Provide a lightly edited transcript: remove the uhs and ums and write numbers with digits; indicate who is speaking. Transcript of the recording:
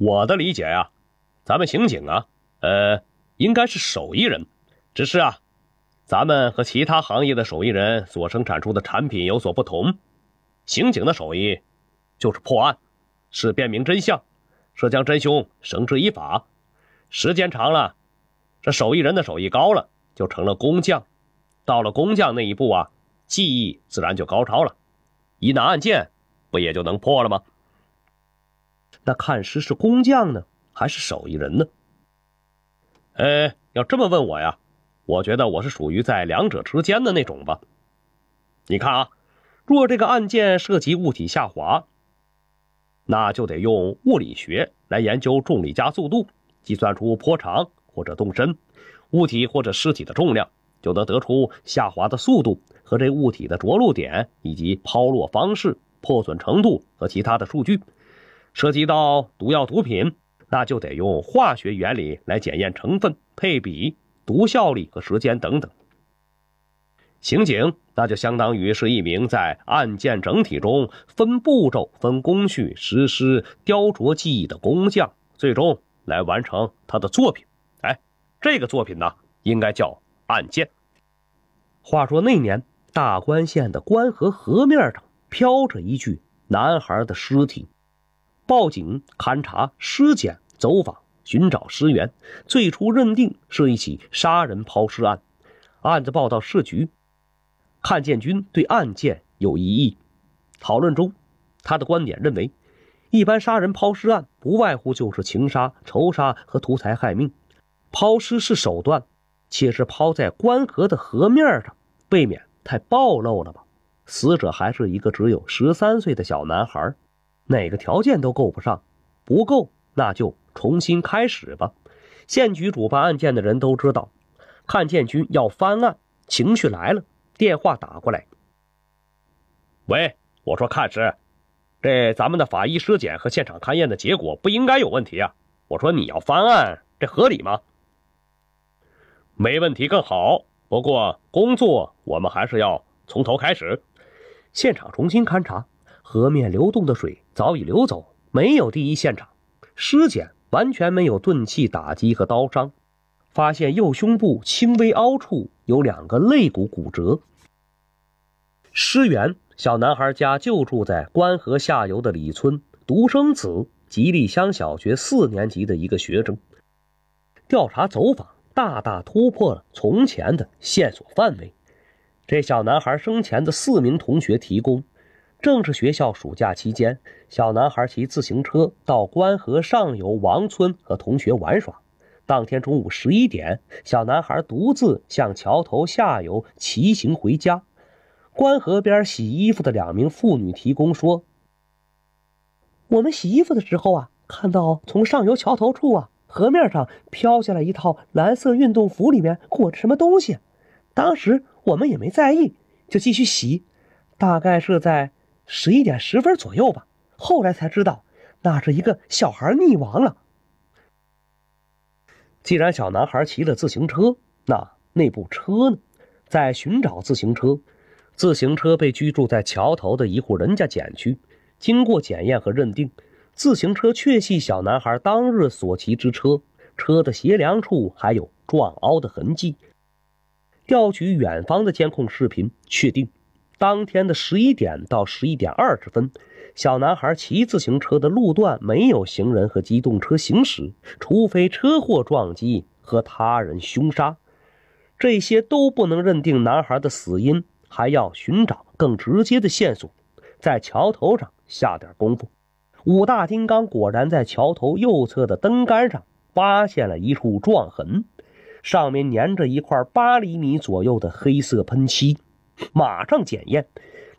Speaker 1: 我的理解呀，咱们刑警啊，应该是手艺人，只是啊，咱们和其他行业的手艺人所生产出的产品有所不同。刑警的手艺就是破案，是辨明真相，是将真凶绳之以法。时间长了，这手艺人的手艺高了，就成了工匠。到了工匠那一步啊，技艺自然就高超了，一难案件不也就能破了吗？那看师是工匠呢，还是手艺人呢？要这么问我呀，我觉得我是属于在两者之间的那种吧。你看啊，若这个案件涉及物体下滑，那就得用物理学来研究重力加速度，计算出坡长或者动深，物体或者尸体的重量，就能得出下滑的速度和这物体的着陆点以及抛落方式、破损程度和其他的数据。涉及到毒药毒品，那就得用化学原理来检验成分、配比、毒效力和时间等等。刑警那就相当于是一名在案件整体中分步骤、分工序实施雕琢技艺的工匠，最终来完成他的作品。这个作品呢，应该叫案件。话说那年，大关县的关河河面上飘着一具男孩的尸体。报警、勘查、尸检、走访、寻找尸源，最初认定是一起杀人抛尸案。案子报到市局，阚建军对案件有异议。讨论中，他的观点认为，一般杀人抛尸案不外乎就是情杀、仇杀和图财害命，抛尸是手段，且是抛在关河的河面上，未免太暴露了吧。死者还是一个只有13岁的小男孩，哪个条件都够不上，不够那就重新开始吧。县局主办案件的人都知道，阚建军要翻案，情绪来了，电话打过来。喂，我说阚师，这咱们的法医尸检和现场勘验的结果不应该有问题啊，我说你要翻案，这合理吗？没问题更好，不过工作我们还是要从头开始。现场重新勘查，河面流动的水早已流走，没有第一现场。尸检完全没有钝器打击和刀伤，发现右胸部轻微凹处有2个肋骨骨折。尸源小男孩家就住在关河下游的李村，独生子，吉利乡小学4年级的一个学生。调查走访大大突破了从前的线索范围。这小男孩生前的4名同学提供，正是学校暑假期间，小男孩骑自行车到关河上游王村和同学玩耍。当天中午11点，小男孩独自向桥头下游骑行回家。关河边洗衣服的2名妇女提供说，我们洗衣服的时候啊，看到从上游桥头处啊，河面上飘下来一套蓝色运动服，里面裹着什么东西。当时我们也没在意，就继续洗。大概是在11点10分左右吧，后来才知道那是一个小孩溺亡了。既然小男孩骑了自行车，那部车呢？在寻找自行车，自行车被居住在桥头的一户人家捡去，经过检验和认定，自行车确系小男孩当日所骑之车，车的斜梁处还有撞凹的痕迹。调取远方的监控视频，确定当天的11点到11点20分，小男孩骑自行车的路段没有行人和机动车行驶，除非车祸撞击和他人凶杀。这些都不能认定男孩的死因，还要寻找更直接的线索，在桥头上下点功夫。5大金刚果然在桥头右侧的灯杆上发现了一处撞痕，上面粘着一块8厘米左右的黑色喷漆。马上检验，